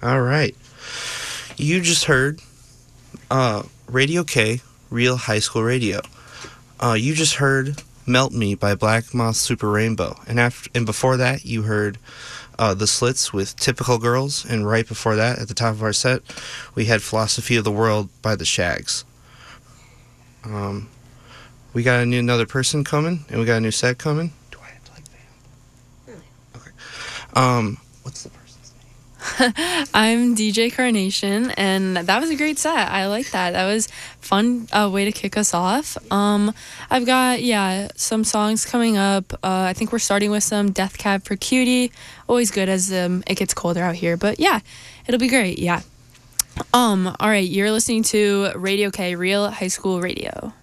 All right. You just heard Radio K, Real High School Radio. You just heard Melt Me by Black Moth Super Rainbow. And before that, you heard The Slits with Typical Girls. And right before that, at the top of our set, we had Philosophy of the World by The Shags. We got another person coming, and we got a new set coming. Do I have to, vamp? Okay. What's the person's name? I'm DJ Carnation, and that was a great set. I like that. That was fun way to kick us off. I've got, some songs coming up. I think we're starting with some Death Cab for Cutie. Always good as it gets colder out here, but yeah, it'll be great, yeah. All right, you're listening to Radio K, Real High School Radio.